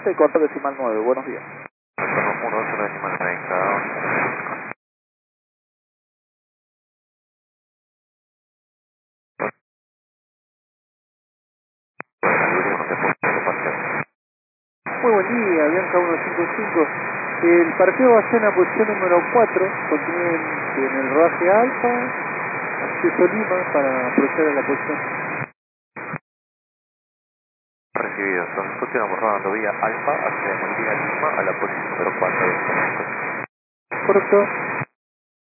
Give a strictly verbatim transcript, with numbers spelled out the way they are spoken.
doce, corto decimal nueve, buenos días. uno doce decimal treinta. Muy buen día, Bianca ciento cincuenta y cinco. El parqueo va a ser en la posición número cuatro, continúen en el rodaje alfa, acceso Lima para proceder a la posición. Recibido, entonces continuamos rodando vía Alfa, accedemos vía Lima a la posición número cuatro de este momento. Correcto.